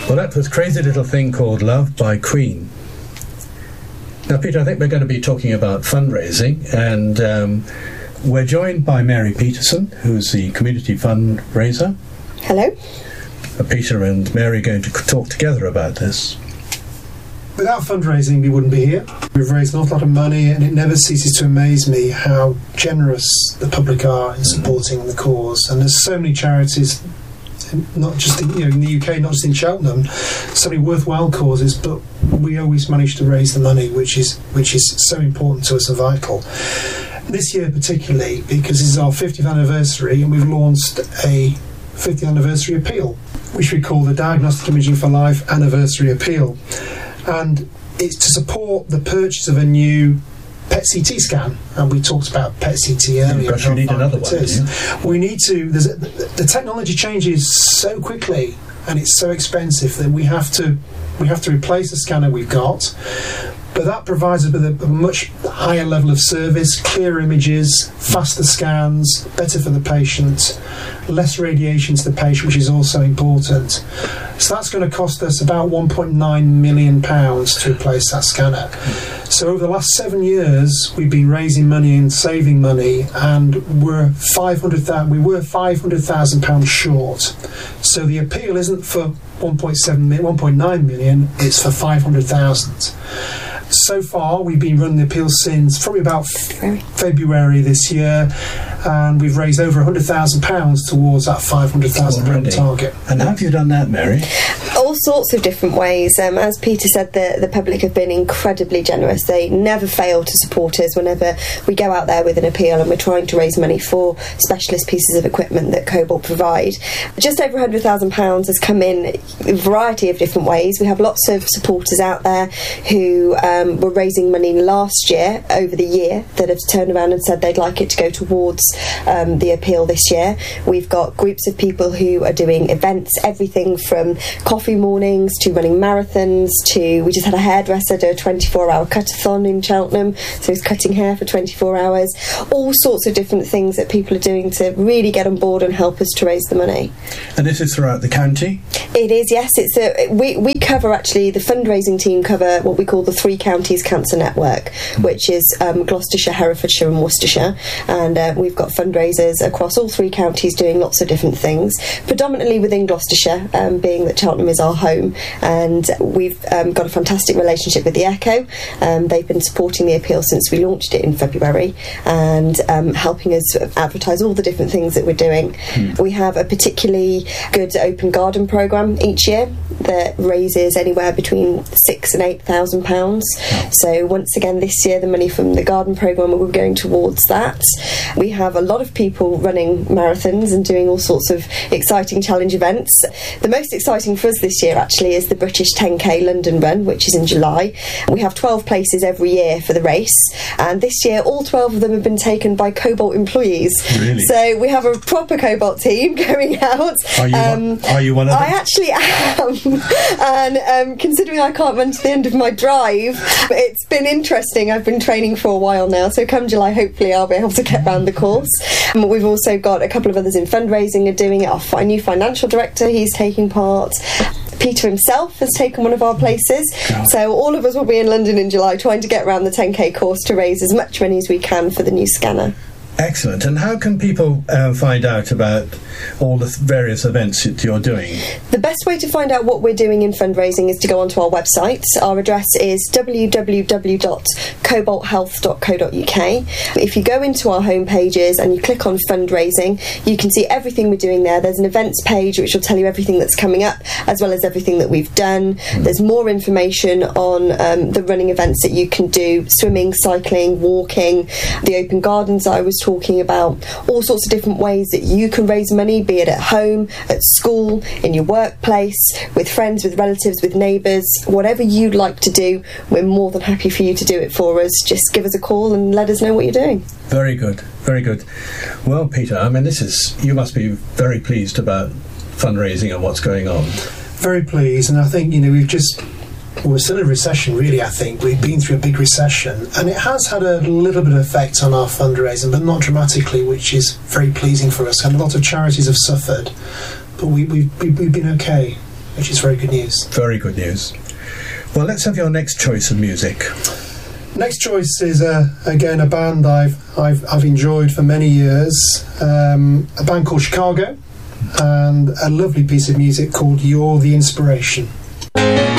Well, that was Crazy Little Thing Called Love by Queen. Now, Peter, I think we're going to be talking about fundraising, and we're joined by Mary Peterson, who's the community fundraiser. Hello. Peter and Mary are going to talk together about this. Without fundraising, we wouldn't be here. We've raised an awful lot of money, and it never ceases to amaze me how generous the public are in supporting the cause. And there's so many charities, not just in the UK, not just in Cheltenham, so many worthwhile causes, but we always manage to raise the money, which is so important to us and vital. This year particularly, because this is our 50th anniversary, and we've launched a 50th anniversary appeal, which we call the Diagnostic Imaging for Life Anniversary Appeal. And it's to support the purchase of a new PET-CT scan, and we talked about PET-CT earlier. Gosh, we need another one. We need to. The technology changes so quickly, and it's so expensive that we have to replace the scanner we've got. But that provides us with a much higher level of service, clearer images, faster scans, better for the patient, less radiation to the patient, which is also important. So that's going to cost us about £1.9 million to replace that scanner. So over the last 7 years, we've been raising money and saving money, and we were £500,000 short. So the appeal isn't for 1.9 million, it's for 500,000. So far, we've been running the appeal since probably about February this year, and we've raised over £100,000 towards that £500,000 target. And how have you done that, Mary? All sorts of different ways. As Peter said, the public have been incredibly generous. They never fail to support us whenever we go out there with an appeal and we're trying to raise money for specialist pieces of equipment that Cobalt provide. Just over £100,000 has come in a variety of different ways. We have lots of supporters out there who were raising money last year, over the year, that have turned around and said they'd like it to go towards the appeal this year. We've got groups of people who are doing events, everything from coffee mornings to running marathons to, we just had a hairdresser do a 24-hour cut-a-thon in Cheltenham, so he's cutting hair for 24 hours. All sorts of different things that people are doing to really get on board and help us to raise the money. And this is throughout the county? It is, yes. We cover, actually, the fundraising team cover what we call the Three Counties Cancer Network, which is Gloucestershire, Herefordshire and Worcestershire, and we've got fundraisers across all three counties doing lots of different things, predominantly within Gloucestershire, being that Cheltenham is our home, and we've got a fantastic relationship with the Echo. They've been supporting the appeal since we launched it in February, and helping us advertise all the different things that we're doing. We have a particularly good open garden programme each year that raises anywhere between £6,000 and £8,000. So once again this year the money from the garden programme will be going towards that. We have a lot of people running marathons and doing all sorts of exciting challenge events. The most exciting for us this year actually is the British 10k London Run, which is in July. We have 12 places every year for the race, and this year all 12 of them have been taken by Cobalt employees. Really? So we have a proper Cobalt team going out. Are you one of them? I actually am. And considering I can't run to the end of my drive, it's been interesting. I've been training for a while now, so come July hopefully I'll be able to get round the course. We've also got a couple of others in fundraising are doing it. Our new financial director, he's taking part. Peter himself has taken one of our places. So all of us will be in London in July trying to get around the 10k course to raise as much money as we can for the new scanner. Excellent. And how can people find out about all the various events that you're doing? The best way to find out what we're doing in fundraising is to go onto our website. Our address is www.cobalthealth.co.uk. If you go into our home pages and you click on fundraising, you can see everything we're doing there. There's an events page which will tell you everything that's coming up, as well as everything that we've done. There's more information on the running events that you can do: swimming, cycling, walking, the open gardens I was talking about, all sorts of different ways that you can raise money, be it at home, at school, in your workplace, with friends, with relatives, with neighbours. Whatever you'd like to do, we're more than happy for you to do it for us. Just give us a call and let us know what you're doing. Very good, very good. Well, Peter, I mean, you must be very pleased about fundraising and what's going on. Very pleased, and I think, we're still in a recession, really. I think we've been through a big recession, and it has had a little bit of effect on our fundraising, but not dramatically, which is very pleasing for us. And a lot of charities have suffered, but we've been okay. which is very good news. Very good news. Well, let's have your next choice of music. Next choice is again a band I've enjoyed for many years, a band called Chicago, and a lovely piece of music called "You're the Inspiration."